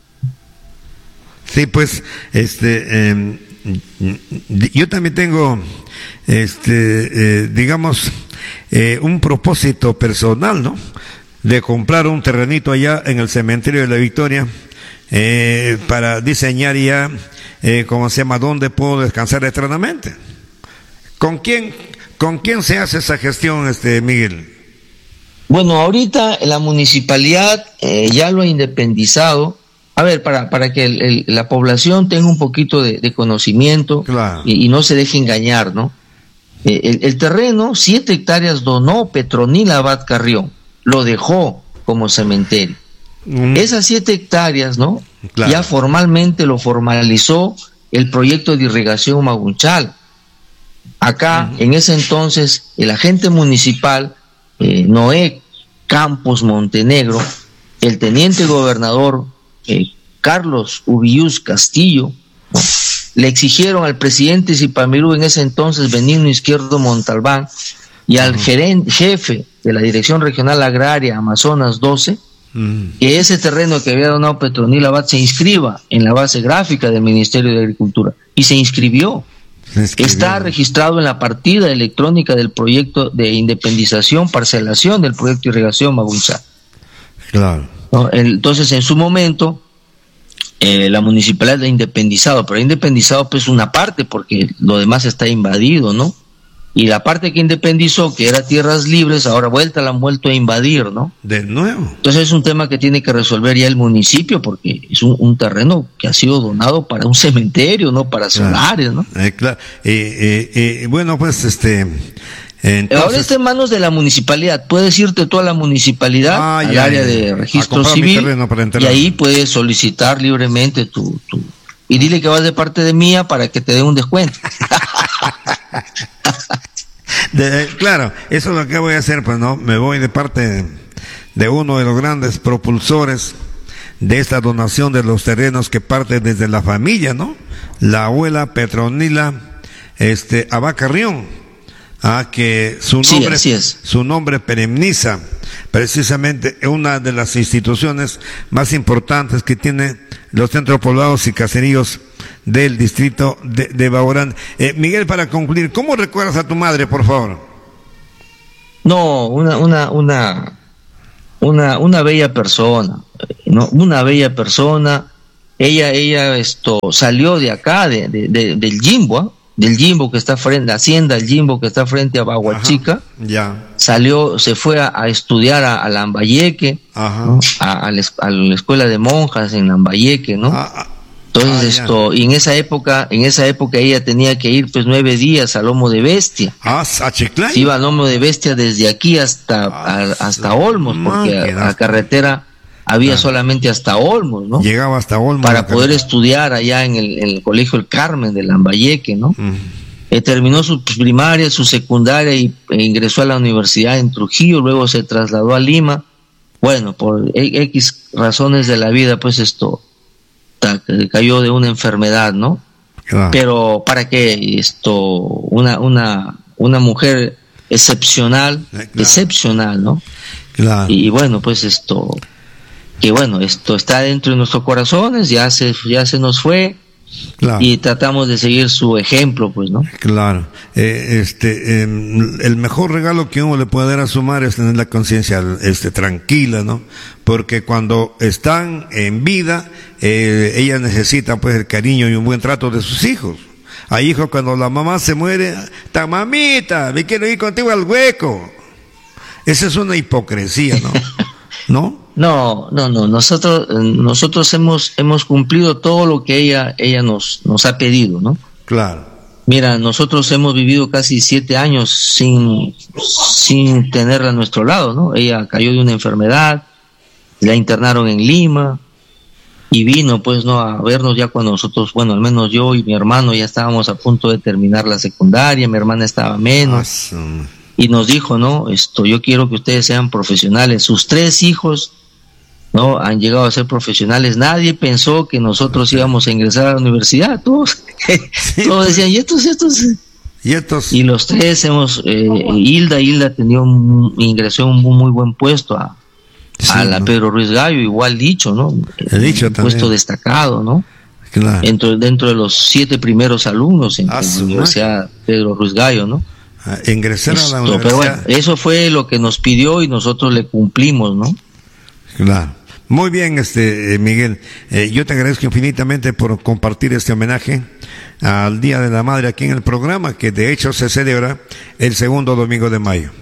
Sí, pues, este, eh, yo también tengo, este, eh, digamos, eh, un propósito personal, ¿no?, de comprar un terrenito allá en el cementerio de La Victoria, eh, para diseñar ya, eh, ¿cómo se llama?, dónde puedo descansar eternamente. ¿Con quién, con quién se hace esa gestión, este, Miguel? Bueno, ahorita la municipalidad eh, ya lo ha independizado. A ver, para, para que el, el, la población tenga un poquito de, de conocimiento, claro, y, y no se deje engañar, ¿no? Eh, el, el terreno, siete hectáreas donó Petronila Abad Carrión, lo dejó como cementerio. Mm. Esas siete hectáreas, ¿no? Claro. Ya formalmente lo formalizó el proyecto de irrigación Magunchal. Acá, mm. en ese entonces, el agente municipal, eh, Noé Campos Montenegro, el teniente gobernador, Eh, Carlos Ubillús Castillo, ¿no?, le exigieron al presidente Zipamirú en ese entonces, Benigno Izquierdo Montalbán, y al uh-huh. gerente, jefe de la Dirección Regional Agraria Amazonas doce, uh-huh. que ese terreno que había donado Petronila Abad se inscriba en la base gráfica del Ministerio de Agricultura, y se inscribió. se inscribió. Está registrado en la partida electrónica del proyecto de independización, parcelación del proyecto de irrigación Magunchal. Claro. ¿No? Entonces, en su momento, eh, la municipalidad ha independizado, pero ha independizado pues una parte, porque lo demás está invadido, ¿no? y la parte que independizó, que era tierras libres, ahora vuelta la han vuelto a invadir, ¿no? De nuevo. Entonces es un tema que tiene que resolver ya el municipio, porque es un, un terreno que ha sido donado para un cementerio, no para solares, ¿no? Eh, claro. Eh, eh, eh, bueno, pues este... Entonces, ahora está en manos de la municipalidad. Puedes irte tú a la municipalidad, ah, al ya, área ya, de a registro comprar mi civil, terreno para y enterrar. ahí puedes solicitar libremente tu, tu... Y dile que vas de parte de mía para que te dé un descuento. de, claro, eso es lo que voy a hacer, pues no, me voy de parte de, de uno de los grandes propulsores de esta donación de los terrenos que parte desde la familia, ¿no? La abuela Petronila este, Abacarrión. Ah, que su nombre, sí, así es. su nombre pereniza precisamente una de las instituciones más importantes que tiene los centros poblados y caseríos del distrito de, de Baorán. Eh, Miguel, para concluir, ¿cómo recuerdas a tu madre, por favor? No, una, una, una, una, una bella persona, ¿no? Una bella persona. Ella, ella, esto, salió de acá, de, de, de del Jimbo, ¿eh? del Jimbo que está frente, la hacienda del Jimbo que está frente a Bahuachica. Ya. Salió, se fue a, a estudiar a, a Lambayeque, ¿no? a, a, la, a la escuela de monjas en Lambayeque, ¿no? Ah, Entonces ah, esto, y en esa época, en esa época ella tenía que ir pues nueve días a Lomo de Bestia. Ah, a Chiclayo. Iba a Lomo de Bestia desde aquí hasta, ah, a, hasta Olmos, porque a, a la carretera había claro. solamente hasta Olmos, ¿no? Llegaba hasta Olmos. Para poder estudiar allá en el, en el Colegio El Carmen de Lambayeque, ¿no? Uh-huh. Eh, terminó su primaria, su secundaria y e ingresó a la universidad en Trujillo, luego se trasladó a Lima. Bueno, por X razones de la vida, pues esto ta, cayó de una enfermedad, ¿no? Claro. Pero para que esto, una, una, una mujer excepcional, claro. excepcional, ¿no? Claro. Y, y bueno, pues esto, que bueno, esto está dentro de nuestros corazones, ya se, ya se nos fue. Claro. Y tratamos de seguir su ejemplo, pues, ¿no? Claro. Eh, este, eh, el mejor regalo que uno le puede dar a su madre es tener la conciencia, este, tranquila, ¿no? Porque cuando están en vida, eh, ellas necesitan, pues, el cariño y un buen trato de sus hijos. Hay hijos cuando la mamá se muere, ta mamita, me quiero ir contigo al hueco. Esa es una hipocresía, ¿no? ¿No? No, no, no. Nosotros, nosotros hemos, hemos cumplido todo lo que ella, ella nos, nos ha pedido, ¿no? Claro. Mira, nosotros hemos vivido casi siete años sin, sin tenerla a nuestro lado, ¿no? Ella cayó de una enfermedad, la internaron en Lima y vino, pues, no, a vernos ya cuando nosotros, bueno, al menos yo y mi hermano ya estábamos a punto de terminar la secundaria, mi hermana estaba menos. Awesome. Y nos dijo, no, esto, yo quiero que ustedes sean profesionales. Sus tres hijos, no, han llegado a ser profesionales. Nadie pensó que nosotros íbamos a ingresar a la universidad. Todos, sí, todos decían, ¿y estos, estos? Y estos. Y los tres hemos, eh, Hilda, Hilda tenía un, ingresó en un muy buen puesto a, sí, a la ¿no? Pedro Ruiz Gallo, igual dicho, ¿no? El dicho un también. Puesto destacado, ¿no? Claro. Dentro, dentro de los siete primeros alumnos en ah, la Universidad Pedro Ruiz Gallo, ¿no? A ingresar Esto, a la universidad. Pero bueno, eso fue lo que nos pidió y nosotros le cumplimos, ¿no? Claro. Muy bien, este Miguel. Eh, yo te agradezco infinitamente por compartir este homenaje al Día de la Madre aquí en el programa, que de hecho se celebra el segundo domingo de mayo.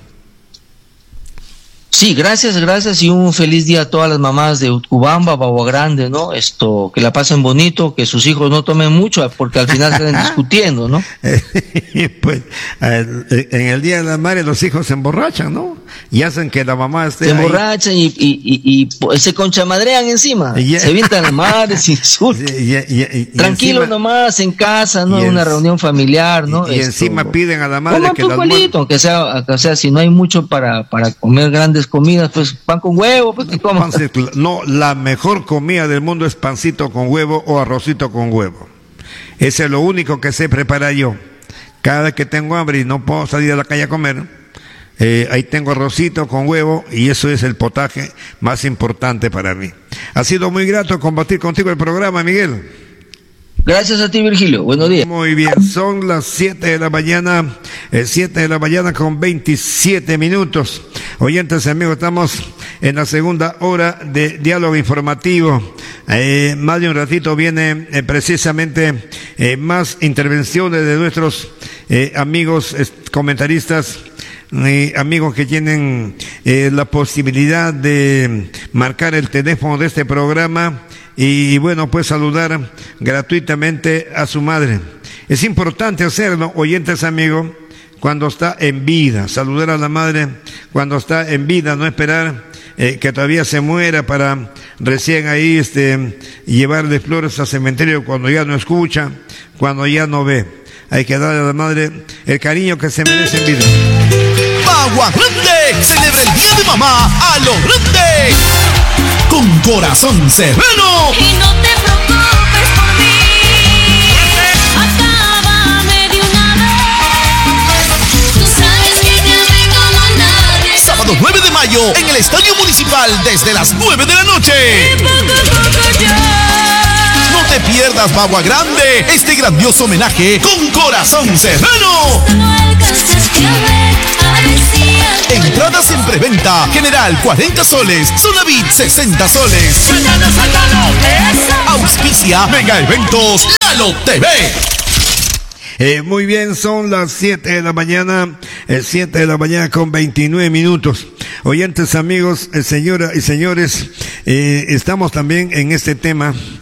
Sí, gracias, gracias y un feliz día a todas las mamás de Utcubamba, Bagua Grande, ¿no? Esto, que la pasen bonito, que sus hijos no tomen mucho, porque al final salen discutiendo, ¿no? Pues, en el Día de la Madre los hijos se emborrachan, ¿no? Y hacen que la mamá esté Se ahí. emborrachan y, y, y, y se conchamadrean encima, yeah. se avientan las madres, se insultan. Yeah, yeah, yeah, Tranquilo encima, nomás, en casa, ¿no? En, una reunión familiar, ¿no? Y, y Esto, encima piden a la madre coman que tu las cualito, aunque sea, o sea, si no hay mucho para, para comer grandes comidas, pues pan con huevo, pues que coman. No, la mejor comida del mundo es pancito con huevo o arrocito con huevo. Ese es lo único que sé preparar yo. Cada vez que tengo hambre y no puedo salir a la calle a comer, eh, ahí tengo arrocito con huevo y eso es el potaje más importante para mí. Ha sido muy grato compartir contigo el programa, Miguel. Gracias a ti, Virgilio. Buenos días. Muy bien, son las siete de la mañana, eh, siete de la mañana con veintisiete minutos. Oyentes amigos, estamos en la segunda hora de diálogo informativo Eh, más de un ratito viene eh, precisamente eh, más intervenciones de nuestros eh, amigos eh, comentaristas, eh, amigos que tienen eh, la posibilidad de marcar el teléfono de este programa y, y bueno, pues saludar gratuitamente a su madre. Es importante hacerlo, oyentes amigos, cuando está en vida, saludar a la madre cuando está en vida, no esperar eh, que todavía se muera para recién ahí este llevarle flores al cementerio cuando ya no escucha, cuando ya no ve. Hay que darle a la madre el cariño que se merece en vida. Bagua Grande celebra el Día de Mamá a lo grande, con corazón sereno. Y no te preocupes por mí, acábame de una vez. Tú sabes que te amé como nadie. Sábado nueve de mayo en el Estadio Municipal desde las nueve de la noche. Y poco a poco ya. No te pierdas Bagua Grande, este grandioso homenaje con corazón sereno. No alcanzaste a ver, a ver si al- Entradas en preventa, general cuarenta soles, Sonavit sesenta soles. ¡Suéltalo, suéltalo! ¡Eso! Auspicia Mega Eventos Lalo T V. Eh, muy bien, son las siete de la mañana, eh, siete de la mañana con veintinueve minutos. Oyentes amigos, eh, señoras y señores, eh, estamos también en este tema